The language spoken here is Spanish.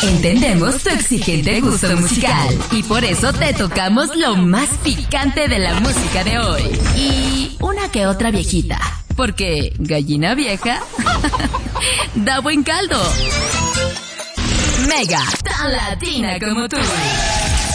Entendemos tu exigente gusto musical y por eso te tocamos lo más picante de la música de hoy. Y una que otra viejita, porque gallina vieja da buen caldo. Mega, tan latina como tú.